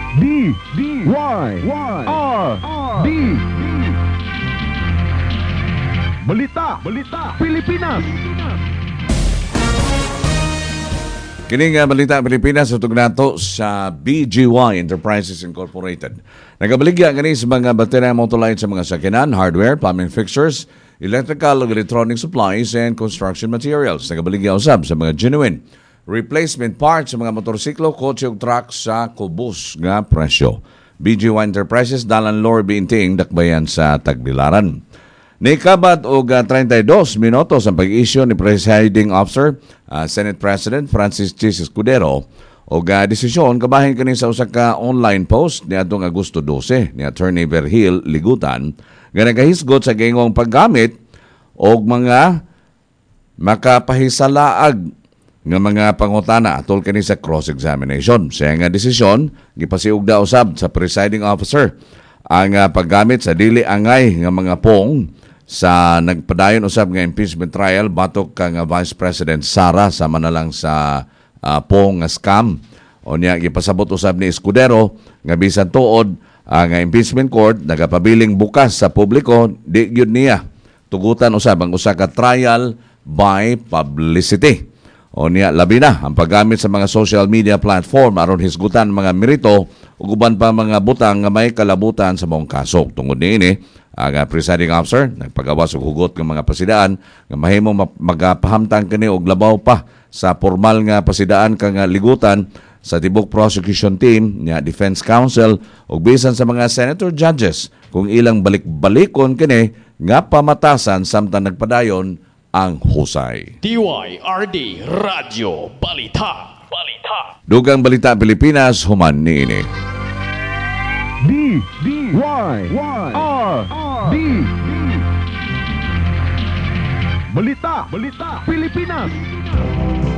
DYRD Balita Pilipinas. Kini nga Balita Pilipinas utog nato sa BGY Enterprises Incorporated. Nagabaligya kani sa mga baterya motoline sa mga sakyanan, hardware, plumbing fixtures, electrical ug electronic supplies and construction materials. Nagabaligya usab sa mga genuine replacement parts sa mga motorsiklo, kotse ug truck sa kubos nga presyo. BGY Enterprises dalan Lower Binting dakbayan sa Tagbilaran. Nikabat og 32 minutos ang pag-issue ni Presiding Officer, Senate President Francis Chis Escudero og desisyon kabahin kani sa usa ka online post ni adtong Agosto 12 ni Attorney Verhil Ligutan nga nagahisgot sa gingong paggamit og mga makapahisalaag nga mga pangutana atol kani sa cross-examination. Sa nga desisyon gipasiugda usab sa Presiding Officer ang paggamit sa dili angay nga mga pong sa nagpadayon usab nga impeachment trial batok kang Vice President Sara sa manalang sa pong scam. O niya gipasabot usab ni Escudero nga bisan tuod ang impeachment court nagapabiling bukas sa publiko, di gyud niya tugutan usab ang usa ka trial by publicity. O niya labi na ang paggamit sa mga social media platform aron hisgutan mga merito ug uban pa mga butang nga may kalabutan sa mong kaso. Tungod niini ang presiding officer nagpagawas og hugot ng mga pasidaan nga mahimong magapahamtang kini og labaw pa sa formal nga pasidaan kang ligutan sa tibok prosecution team niya Defense Counsel ug bisan sa mga senator judges kung ilang balik-balikon kini nga pamatasan samtang nagpadayon ang husay. DYRD Radio Balita. Dugang Balita Pilipinas human niini. DYRD Balita Pilipinas.